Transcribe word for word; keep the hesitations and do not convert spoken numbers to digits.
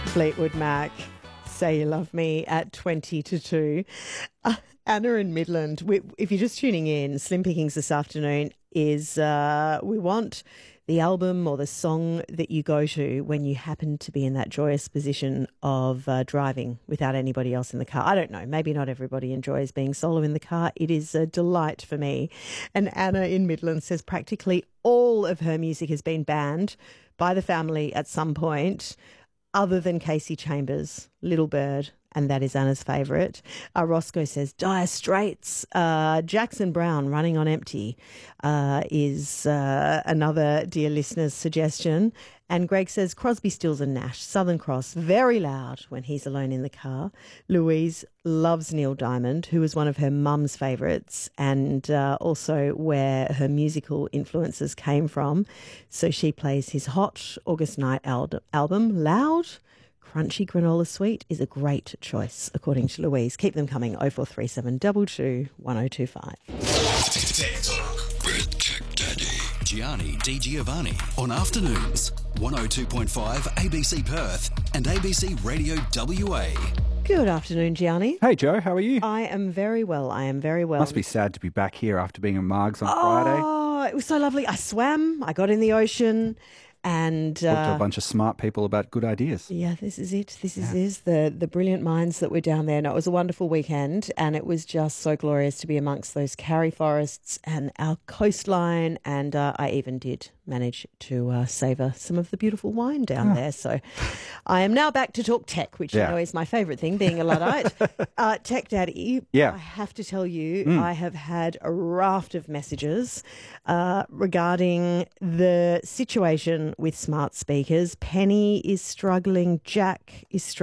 Fleetwood Mac, Say You Love Me at twenty to two. Uh, Anna in Midland, we, if you're just tuning in, Slim Pickings this afternoon is uh, we want the album or the song that you go to when you happen to be in that joyous position of uh, driving without anybody else in the car. I don't know, maybe not everybody enjoys being solo in the car. It is a delight for me. And Anna in Midland says practically all of her music has been banned by the family at some point, other than Casey Chambers, Little Bird, and that is Anna's favourite. Uh, Roscoe says Dire Straits, uh, Jackson Brown, Running on Empty uh, is uh, another dear listener's suggestion. And Greg says Crosby, Stills and Nash, Southern Cross, very loud when he's alone in the car. Louise loves Neil Diamond, who was one of her mum's favourites and uh, also where her musical influences came from. So she plays his Hot August Night al- album, Loud. Crunchy Granola Sweet is a great choice, according to Louise. Keep them coming, oh four three seven two two one oh two five. Tech Talk with Tech Daddy Gianni Di Giovanni on afternoons, one oh two point five A B C Perth and A B C Radio W A. Good afternoon, Gianni. Hey, Joe, how are you? I am very well. I am very well. Must be sad to be back here after being in Margs on Friday. Oh, it was so lovely. I swam, I got in the ocean, and Talked to uh, a bunch of smart people about good ideas. yeah, this is it. This is is the the brilliant minds that were down there. No, it was a wonderful weekend, and it was just so glorious to be amongst those Karri forests and our coastline. And uh, I even did manage to uh, savour some of the beautiful wine down Oh. there. So I am now back to talk tech, which Yeah. you know is my favourite thing, being a Luddite. uh, Tech Daddy, Yeah. I have to tell you, Mm. I have had a raft of messages uh, regarding the situation with smart speakers. Penny is struggling. Jack is struggling.